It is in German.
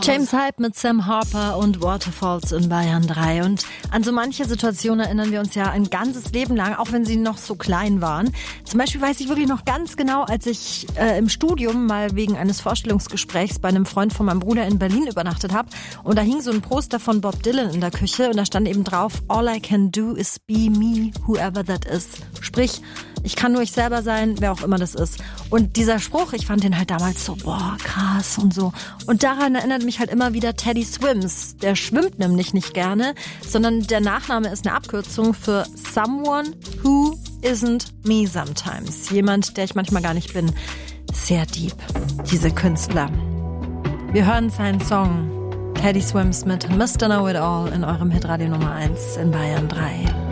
James Hype mit Sam Harper und Waterfalls in Bayern 3. Und an so manche Situationen erinnern wir uns ja ein ganzes Leben lang, auch wenn sie noch so klein waren. Zum Beispiel weiß ich wirklich noch ganz genau, als ich im Studium mal wegen eines Vorstellungsgesprächs bei einem Freund von meinem Bruder in Berlin übernachtet habe. Und da hing so ein Poster von Bob Dylan in der Küche und da stand eben drauf, All I can do is be me, whoever that is. Sprich, ich kann nur ich selber sein, wer auch immer das ist. Und dieser Spruch, ich fand den halt damals so, boah, krass und so. Und daran erinnert mich halt immer wieder Teddy Swims. Der schwimmt nämlich nicht gerne, sondern der Nachname ist eine Abkürzung für Someone who isn't me sometimes. Jemand, der ich manchmal gar nicht bin. Sehr deep, diese Künstler. Wir hören seinen Song Teddy Swims mit Mr. Know It All in eurem Hitradio Nummer 1 in Bayern 3.